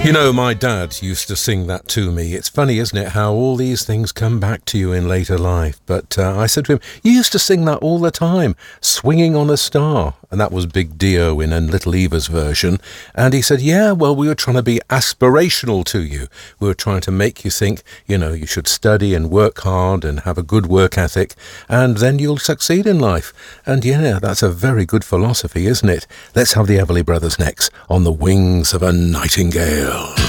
You know, my dad used to sing that to me. It's funny, isn't it, how all these things come back to you in later life. But I said to him, you used to sing that all the time, Swinging on a Star. And that was Big Dio in a Little Eva's version. And he said, yeah, well, we were trying to be aspirational to you. We were trying to make you think, you know, you should study and work hard and have a good work ethic, and then you'll succeed in life. And yeah, that's a very good philosophy, isn't it? Let's have the Everly Brothers next on The Wings of a Nightingale.